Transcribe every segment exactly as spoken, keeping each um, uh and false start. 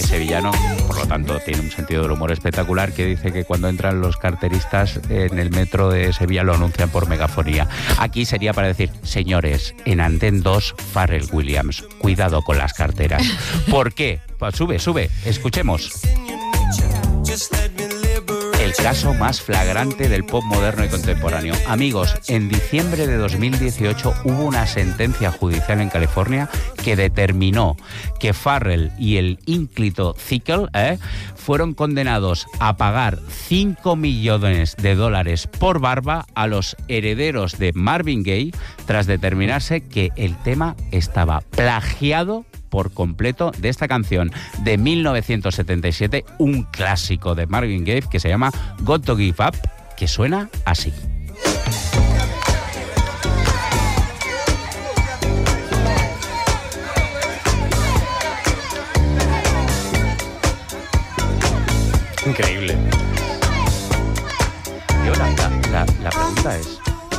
sevillano, por lo tanto tiene un sentido del humor espectacular, que dice que cuando entran los carteristas en el metro de Sevilla lo anuncian por megafonía. Aquí sería para decir, señores, en Andén dos, Pharrell Williams, cuidado con las carteras. ¿Por qué? Pues sube, sube, escuchemos. El caso más flagrante del pop moderno y contemporáneo. Amigos, en diciembre de dos mil dieciocho hubo una sentencia judicial en California que determinó que Pharrell y el ínclito Thickel eh, fueron condenados a pagar cinco millones de dólares por barba a los herederos de Marvin Gaye tras determinarse que el tema estaba plagiado por completo de esta canción de mil novecientos setenta y siete, un clásico de Marvin Gaye que se llama Got to Give Up, que suena así. Increíble. Y ahora la, la, la pregunta es...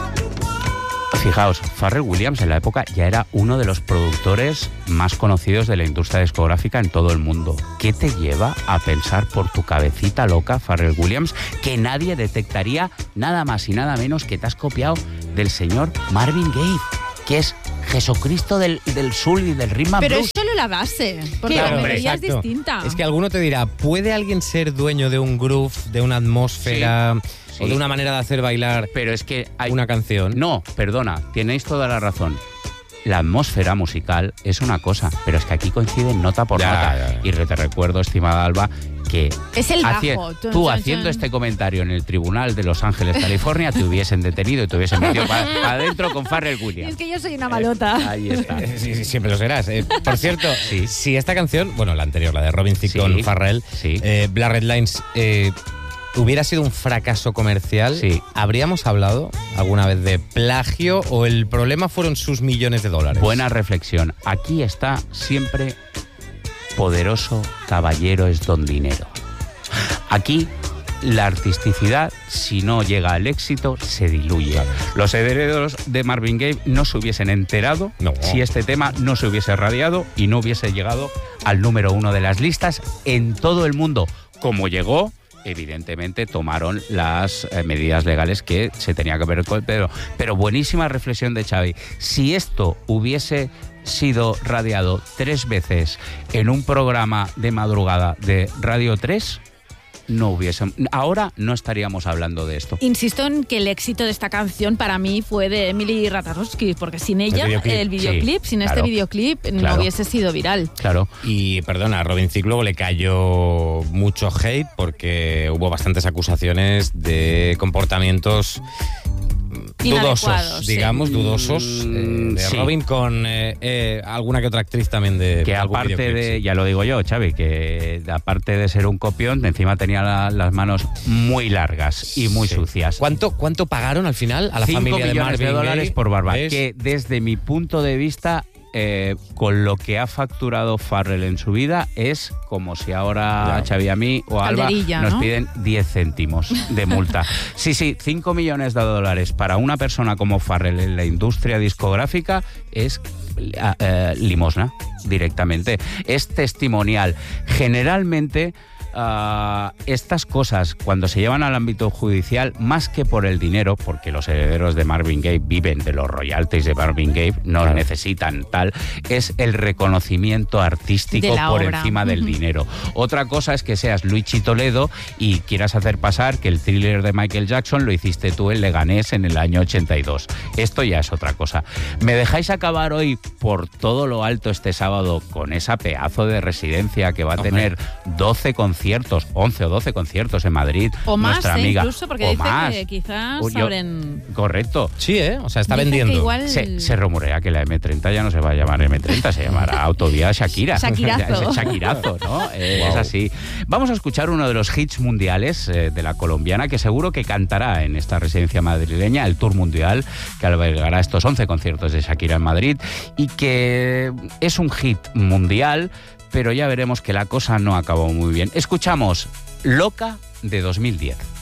Fijaos, Pharrell Williams en la época ya era uno de los productores más conocidos de la industria discográfica en todo el mundo. ¿Qué te lleva a pensar por tu cabecita loca, Pharrell Williams, que nadie detectaría nada más y nada menos que te has copiado del señor Marvin Gaye, que es Jesucristo del, del soul y del rhythm and Pero blues? es solo la base, porque Claro, la hombre, melodía es exacto. distinta. Es que alguno te dirá, ¿puede alguien ser dueño de un groove, de una atmósfera Sí, o de sí. una manera de hacer bailar Pero es que hay... una canción? No, perdona, tenéis toda la razón. La atmósfera musical es una cosa, pero es que aquí coinciden nota por Ya, nota. ya, ya. Y te recuerdo, estimada Alba, que Es el haci- bajo. Chon, tú chon, haciendo chon. este comentario en el Tribunal de Los Ángeles, California, te hubiesen detenido y te hubiesen metido para adentro con Pharrell Y Williams. es que yo soy una malota. Ahí está. Eh, sí, sí, siempre lo serás. Eh, por cierto, Sí. si esta canción, bueno, la anterior, la de Robin Thicke con Sí, Pharrell, sí. eh, Black Red Lines, eh, hubiera sido un fracaso comercial, Sí. ¿habríamos hablado alguna vez de plagio o el problema fueron sus millones de dólares? Buena reflexión. Aquí está siempre poderoso caballero es don dinero. Aquí la artisticidad, si no llega al éxito, se diluye. Claro. Los herederos de Marvin Gaye no se hubiesen enterado No. si este tema no se hubiese radiado y no hubiese llegado al número uno de las listas en todo el mundo. Como llegó, evidentemente tomaron las eh, medidas legales que se tenía que haber... Pero, pero buenísima reflexión de Xavi. Si esto hubiese sido radiado tres veces en un programa de madrugada de Radio tres, no hubiesen... Ahora no estaríamos hablando de esto. Insisto en que el éxito de esta canción para mí fue de Emily Ratajkowski, porque sin ella, videoclip. el videoclip, Sí, sin claro. este videoclip, Claro. no hubiese sido viral. Claro. Y perdona, a Robin Thicke luego le cayó mucho hate porque hubo bastantes acusaciones de comportamientos dudosos, Inadecuados, sí. digamos, dudosos, eh, de Sí. Robin con eh, eh, alguna que otra actriz también de Que algún aparte videoclip, de, sí. ya lo digo yo, Xavi, que aparte de ser un copión, de encima tenía la- las manos muy largas y muy Sí. sucias. ¿Cuánto, ¿Cuánto pagaron al final a la Cinco familia de millones Marvin de dólares Gaye? por barba, ¿Ves? que desde mi punto de vista, eh, con lo que ha facturado Pharrell en su vida, es como si ahora Ya. Xavi, a mí o a Alba Calderilla, nos ¿no? piden diez céntimos de multa. Sí, sí, cinco millones de dólares para una persona como Pharrell en la industria discográfica es eh, eh, limosna directamente. Es testimonial. Generalmente... Uh, estas cosas, cuando se llevan al ámbito judicial, más que por el dinero, porque los herederos de Marvin Gaye viven de los royalties de Marvin Gaye, no Claro. necesitan tal, es el reconocimiento artístico De la por obra. encima del Ujú. dinero. Otra cosa es que seas Luigi Toledo y quieras hacer pasar que el Thriller de Michael Jackson lo hiciste tú en Leganés en el año ochenta y dos. Esto ya es otra cosa. ¿Me dejáis acabar hoy por todo lo alto este sábado con esa pedazo de residencia que va a Hombre. tener doce conciertos, once o doce conciertos en Madrid? O más, nuestra eh, amiga, incluso, porque o dice más. que quizás Uy, yo- abren... Correcto. Sí, ¿eh? O sea, está Dice que vendiendo. igual- Se, se rumorea que la eme treinta ya no se va a llamar eme treinta, se llamará Autovía Shakira. Shakirazo. Es Shakirazo, ¿no? Eh, Wow. Es así. Vamos a escuchar uno de los hits mundiales eh, de la colombiana, que seguro que cantará en esta residencia madrileña, el Tour Mundial, que albergará estos once conciertos de Shakira en Madrid, y que es un hit mundial, pero ya veremos que la cosa no acabó muy bien. Escuchamos Loca de dos mil diez.